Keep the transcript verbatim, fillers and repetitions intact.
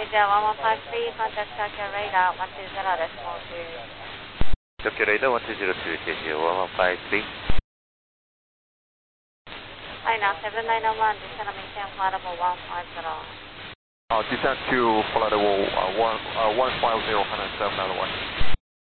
Asia one one five three, contact Tokyo radar one two zero decimal two. Tokyo radar one two zero two, Asia one one five three. Hi, now seven nine zero one, descend and maintain flight level one five zero. Uh, descend to flight level uh, one, uh, one five zero, one oh seven nine one.